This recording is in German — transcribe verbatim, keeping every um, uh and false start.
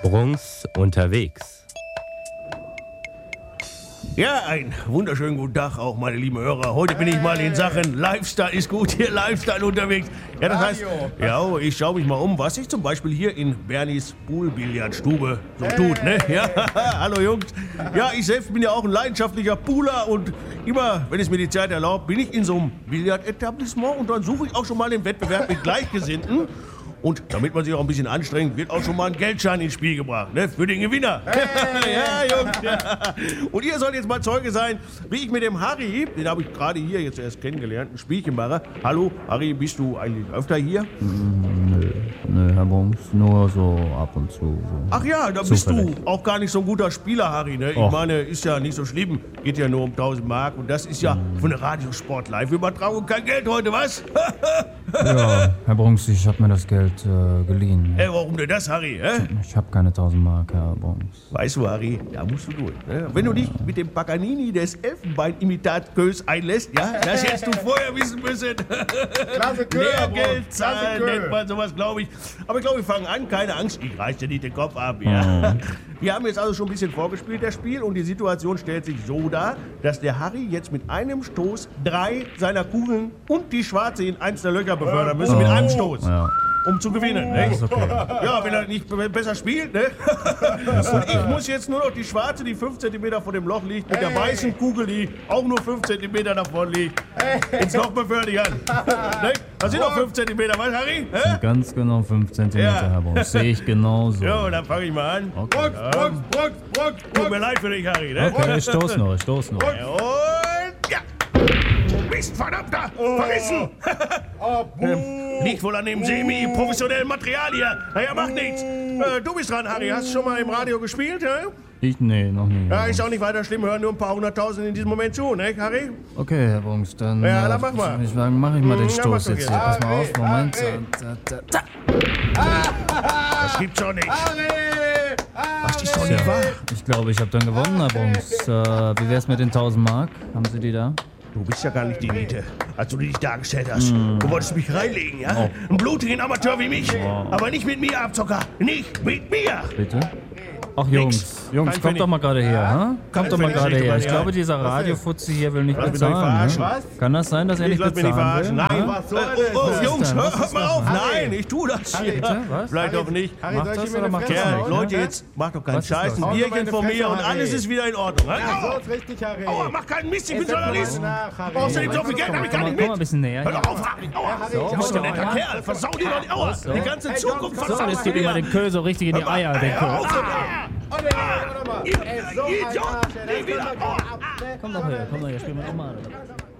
Bruns unterwegs. Ja, einen wunderschönen guten Tag auch, meine lieben Hörer. Heute bin ich mal in Sachen Lifestyle ist gut, hier Lifestyle unterwegs. Ja, das heißt, ja, ich schaue mich mal um, was sich zum Beispiel hier in Bernis Poolbillardstube so tut, ne? Ja, hallo Jungs. Ja, ich selbst bin ja auch ein leidenschaftlicher Pooler und immer, wenn es mir die Zeit erlaubt, bin ich in so einem Billardetablissement und dann suche ich auch schon mal den Wettbewerb mit Gleichgesinnten. Und damit man sich auch ein bisschen anstrengt, wird auch schon mal ein Geldschein ins Spiel gebracht, ne? Für den Gewinner. Hey. Ja, Jungs. Ja. Und ihr sollt jetzt mal Zeuge sein, wie ich mit dem Harry, den habe ich gerade hier jetzt erst kennengelernt, ein Spielchen mache. Hallo, Harry, bist du eigentlich öfter hier? Nö, nö, Herr Bruns, nur so ab und zu. So. Ach ja, da bist Zufällig. Du auch gar nicht so ein guter Spieler, Harry, ne? Ich Och. meine, ist ja nicht so schlimm, geht ja nur um tausend Mark und das ist ja hm. für eine Radiosport-Live-Übertragung kein Geld heute, was? Ja, Herr Bruns, ich hab mir das Geld äh, geliehen. Ey, warum denn das, Harry? Hä? Ich hab keine tausend Mark, Herr Bruns. Weißt du, Harry, da musst du durch. Ne? Wenn du dich mit dem Paganini des Elfenbein-Imitat-Kös einlässt, ja, das hättest du vorher wissen müssen. Klasse Kö, Lehrgeld zahlen, nennt man sowas, glaube ich. Aber ich glaube, wir fangen an, keine Angst, ich reiß dir nicht den Kopf ab. Ja. Wir haben jetzt also schon ein bisschen vorgespielt, das Spiel, und die Situation stellt sich so dar, dass der Harry jetzt mit einem Stoß drei seiner Kugeln und die schwarze in eins der Löcher befördern müssen, mit einem Stoß. Ja. Um zu gewinnen, ne? Ist okay. Ja, wenn er nicht be- besser spielt, ne? Und ich muss jetzt nur noch die schwarze, die fünf Zentimeter vor dem Loch liegt, mit der weißen Kugel, die auch nur fünf Zentimeter davon liegt, ins Loch befördern. Ne? Das sind noch fünf Zentimeter, was, Harry? Das sind ganz genau fünf Zentimeter, Ja. Herr Bruns. Sehe ich genauso. Ja, dann fange ich mal an. Okay. Brucks, Brucks, Brucks, Brucks, Tut mir leid für dich, Harry, ne? Okay, ich stoß noch, ich stoß noch. Und ja! Mist, verdammter! Verrissen! Oh, Liegt wohl an dem semi-professionellen Material hier. Naja, macht nichts. Äh, du bist dran, Harry. Hast du schon mal im Radio gespielt, ja? Ich, nee, noch nie. Ja, ist auch nicht weiter schlimm. Hören nur ein paar hunderttausend in diesem Moment zu, ne, Harry? Okay, Herr Bruns, dann... Ja, äh, dann mach mal. Ich würde sagen, mach ich mal den Ja, Stoß mach doch jetzt jetzt. hier. Pass mal auf, Moment. Harry. Da, da, da. Das gibt's doch nicht. Harry! Das ist doch nicht wahr. Ich glaube, ich habe dann gewonnen, Herr Bruns. Äh, wie wär's mit den tausend Mark? Haben Sie die da? Du bist ja gar nicht die Niete, als du dich dargestellt hast. Du wolltest mich reinlegen, ja? Oh. Ein blutigen Amateur wie mich. Aber nicht mit mir, Abzocker. Nicht mit mir. Bitte? Ach Jungs, Jungs, Kein kommt Pfennig. doch mal gerade her, ha? Kein Kommt doch mal Pfennig, gerade nicht her. Ich dabei, glaube, ja. dieser Radiofutzi hier will nicht Lass mich doch nicht bezahlen. Ne? verarschen. Kann das sein, dass er Ich nicht lass mich nicht bezahlen verarschen. will? Nein, Ha? Was soll Äh, das oh, denn? Jungs, denn? hör, Was hört ist mal das? auf. Harry. Nein, ich tu das hier. Bitte? Was? Vielleicht Harry, auch nicht. Harry, Macht soll ich das mir oder eine macht Fresse das Kerl, nicht, hauen? Leute, ne? jetzt macht doch keinen Was ist Scheiß. das? Ein Hau mir Bierchen meine von mir Fresse, und Harry. alles ist wieder in Ordnung. Ja, so Aua. ist richtig, Harry. Aua, mach keinen Mist, ich bin Jetzt setz mal Journalist. nach, Harry. Außerdem so viel Geld habe ich gar Komm mal, nicht komm mal ein mit. bisschen näher. Hör doch auf, Harry. Aua. Harry, Du bist so, doch ein netter ja. Kerl. Versau dir doch nicht. Aua. Die ganze Hey, Zukunft Jungs, versau So, jetzt gib ihm mal den Kö so richtig in die Eier, den Kö. Hör auf. Oh, nee, warte mal. Ihr Ey, so ein Idiot. Arsch, ey, das Nie wieder. kann man- Aua. Komm doch her, komm doch her, spiel mal nochmal.